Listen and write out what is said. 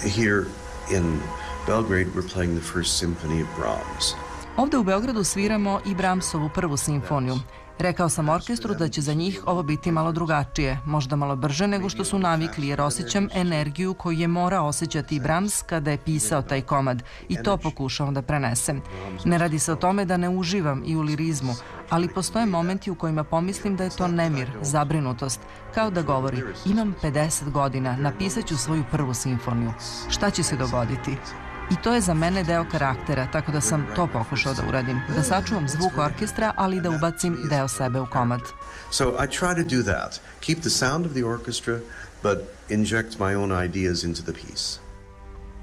Here in Belgrade we're playing the First Symphony of Brahms. Ovde u Beogradu sviramo i Brahmsovu prvu simfoniju. Rekao sam orkestru da će za njih ovo biti malo drugačije, možda malo brže nego što su navikli, jer osjećam energiju koju je morao osjećati i Brahms kada je pisao taj komad i to pokušavam da prenesem. Ne radi se o tome da ne uživam i u lirizmu, ali postoje momenti u kojima pomislim da je to nemir, zabrinutost, kao da govori imam 50 godina, napisat ću svoju prvu simfoniju. Šta će se dogoditi? I to je za mene deo karaktera, tako da sam to pokušao da uradim. Da sačuvam zvuk orkestra, ali da ubacim deo sebe u komad. So I try to do that. Keep the sound of the orchestra, but inject my own ideas into the piece.